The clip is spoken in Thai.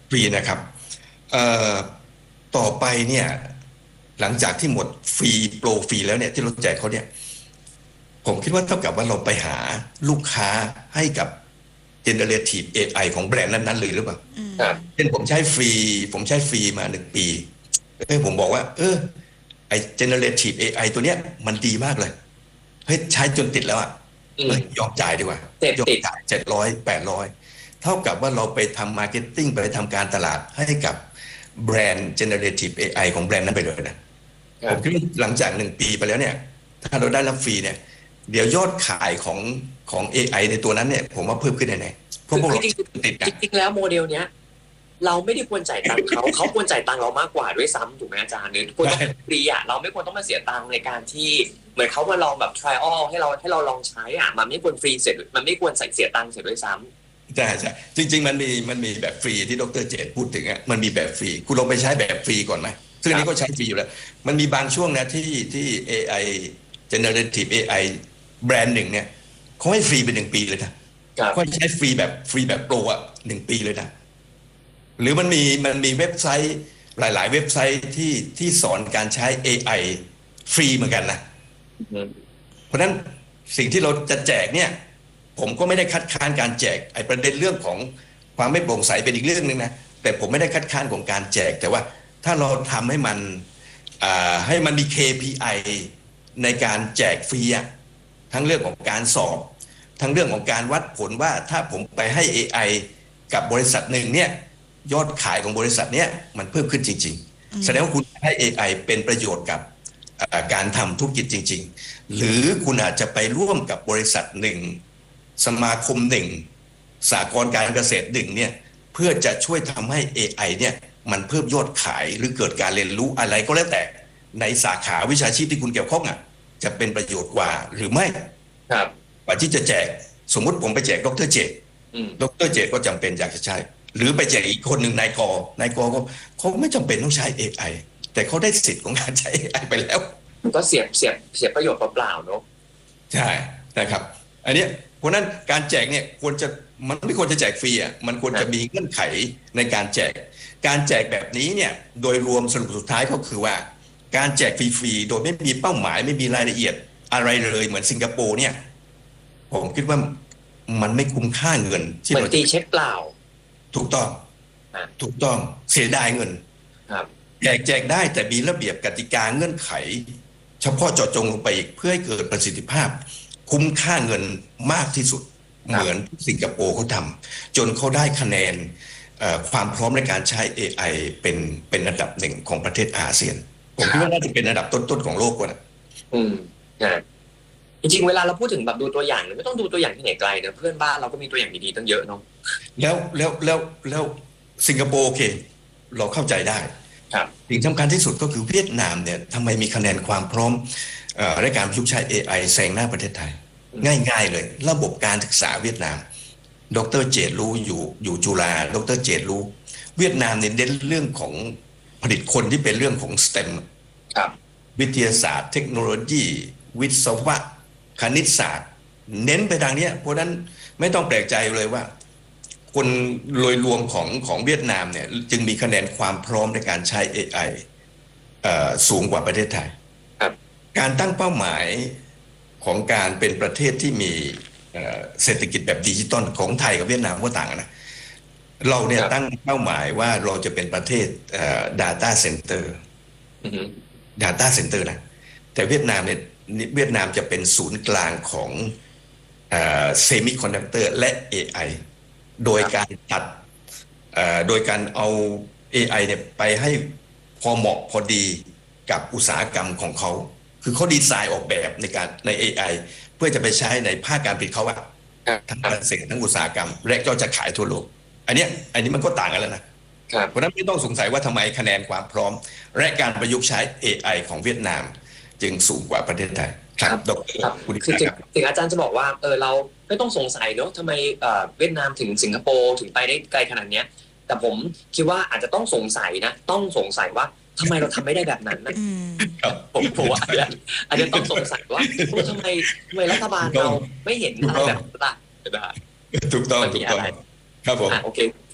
ฟรีนะครับเอ่อต่อไปเนี่ยหลังจากที่หมดฟรีโปรฟรีแล้วเนี่ยที่เราแจกเขาเนี่ยผมคิดว่าเท่ากับว่าเราไปหาลูกค้าให้กับ generative AI ของแบรนด์นั้นๆเลยหรือเปล่าอืครับเช่นผมใช้ฟรีมา1 ปีผมบอกว่าไอ้ generative AI ตัวเนี้ยมันดีมากเลยเฮ้ยใช้จนติดแล้วอ่ะอืมยอมจ่ายดีกว่าเสพติดยอมจ่าย700 800เท่ากับว่าเราไปทำมาร์เก็ตติ้งไปทำการตลาดให้กับแบรนด์ generative AI ของแบรนด์นั้นไปเลยนะครับผมคิดว่าหลังจาก1 ปีไปแล้วเนี่ยถ้าเราได้รับฟรีเนี่ยเดี๋ยวยอดขายของ AI ในตัวนั้นเนี่ยผมว่าเพิ่มขึ้นแน่ๆเพราะพวกเราติดจนะริงๆแล้วโมเดลเนี้ยเราไม่ได้ควรจ่ายตังค์เขาเขาควรจ่ายตังค์เรามากกว่าด้วยซ้ำถูกไหมอาจารย์เนี่ยควรต้องฟรีอ่ะเราไม่ควรต้องมาเสียตังค์ในการที่เหมือนเขามาลองแบบ trial ให้เราลองใช้อ่ะมันไม่ควรฟรีเสร็จมันไม่ควรใส่เสียตังค์เสร็จด้วยซ้ใช่ใช่จริงๆมันมีแบบฟรีที่ดรเจตพูดถึงอ่ะมันมีแบบฟรีคุณลองไปใช้แบบฟรีก่อนไหมซึ่งอันนี้ก็ใช้ฟรีอยู่แล้วมันมีบางช่วงนะที่ AI generative AI แบรนด์หนึ่งเนี่ยเขาให้ฟรีเป็น1 ปีเลยนะำเขาใช้ฟรีแบบโปรอ่ะ1 ปีเลยนะหรือมันมีเว็บไซต์หลายๆเว็บไซต์ที่สอนการใช้ AI ฟรีเหมือนกันนะ เพราะฉะนั้นสิ่งที่เราจะแจกเนี่ยผมก็ไม่ได้คัดค้านการแจกไอ้ประเด็นเรื่องของความไม่โปร่งใสเป็นอีกเรื่องหนึ่งนะแต่ผมไม่ได้คัดค้านของการแจกแต่ว่าถ้าเราทำให้มันมี KPI ในการแจกฟรีทั้งเรื่องของการสอบทั้งเรื่องของการวัดผลว่าถ้าผมไปให้ AI กับบริษัทหนึ่งเนี่ยยอดขายของบริษัทเนี้ยมันเพิ่มขึ้นจริงๆแสดงว่าคุณให้ AI เป็นประโยชน์กับการทำธุรกิจจริงๆหรือคุณอาจจะไปร่วมกับบริษัทหนึ่งสมาคมหนึ่งสหกรณ์การเกษตรหนึ่งเนี่ยเพื่อจะช่วยทำให้ AI เนี่ยมันเพิ่มยอดขายหรือเกิดการเรียนรู้อะไรก็แล้วแต่ในสาขาวิชาชีพที่คุณเกี่ยวข้องจะเป็นประโยชน์กว่าหรือไม่ครับกว่าที่จะแจกสมมุติผมไปแจกดรเจตดรเจตก็จำเป็นอยากจะใช้หรือไปแจกอีกคนหนึ่งนายกก็เขาไม่จำเป็นต้องใช้ AI แต่เขาได้สิทธิ์ของการใช้ AI ไปแล้วก็เสียประโยชน์เปล่าๆเนาะใช่นะครับอันนี้เพราะนั้นการแจกเนี่ยมันไม่ควรจะแจกฟรีมันควรจะมีเงื่อนไขในการแจกแบบนี้เนี่ยโดยรวมสรุปสุดท้ายก็คือว่าการแจกฟรีๆโดยไม่มีเป้าหมายไม่มีรายละเอียดอะไรเลยเหมือนสิงคโปร์เนี่ยผมคิดว่ามันไม่คุ้มค่าเงินที่เหมือนเราตีเช็คเปล่าถูกต้องเสียดายเงินครับแจกได้แต่มีระเบียบกติกาเงื่อนไขเฉพาะเจาะจงลงไปอีกเพื่อให้เกิดประสิทธิภาพคุ้มค่าเงินมากที่สุดเหมือนสิงคโปร์เขาทำจนเขาได้คะแนนความพร้อมในการใช้ AI เป็นอันดับหนึ่งของประเทศอาเซียนผมคิดว่าน่าจะเป็นอันดับต้นๆของโลกกว่านะนะจริงๆเวลาเราพูดถึงแบบดูตัวอย่างเนี่ยไม่ต้องดูตัวอย่างที่ไหนไกลนะเพื่อนบ้านเราก็มีตัวอย่างดีๆตั้งเยอะเนาะแล้วสิงคโปร์โอเคเราเข้าใจได้สิ่งสำคัญที่สุดก็คือเวียดนามเนี่ยทำไมมีคะแนนความพร้อมในการประยุกต์ใช้ AI แซงหน้าประเทศไทยง่ายๆเลยระบบการศึกษาเวียดนามดรเจตรู้อยู่จุฬาดรเจตรู้เวียดนามเนี่ยเน้นเรื่องของผลิตคนที่เป็นเรื่องของ STEM วิทยาศาสตร์เทคโนโลยีวิศวะคณิตศาสตร์เน้นไปทางนี้เพราะนั้นไม่ต้องแปลกใจเลยว่าคนโดยรวมของเวียดนามเนี่ยจึงมีคะแนนความพร้อมในการใช้ AI สูงกว่าประเทศไทยการตั้งเป้าหมายของการเป็นประเทศที่มีเศรษฐกิจแบบดิจิตอลของไทยกับเวียดนามก็ต่างนะเราเนี่ยตั้งเป้าหมายว่าเราจะเป็นประเทศdata center data center นะแต่เวียดนามจะเป็นศูนย์กลางของเซมิคอนดักเตอร์และ AI โดยการเอา AI เนี่ยไปให้พอเหมาะพอดีกับอุตสาหกรรมของเขาคือเขาดีไซน์ออกแบบใน AI เพื่อจะไปใช้ในภาคการผลิตเขาทั้งการเกษตรทั้งอุตสาหกรรมและก็จะขายทั่วโลกอันนี้มันก็ต่างกันแล้วนะเพราะนั้นไม่ต้องสงสัยว่าทำไมคะแนนความพร้อมและการประยุกต์ใช้ AI ของเวียดนามจึงสูงกว่าประเทศไทยครับดร. คือถึงอาจารย์จะบอกว่าเราไม่ต้องสงสัยเนอะทำไมเวียดนามถึงสิงคโปร์ถึงไปได้ไกลขนาดนี้แต่ผมคิดว่าอาจจะต้องสงสัยว่าทำไมเราทำไม่ได้แบบนั้นนะผมว่าอาจจะต้องสงสัยว่าทำไมรัฐบาลเราไม่เห็นอะไรแบบนั้นถูกต้องครับผมโอเค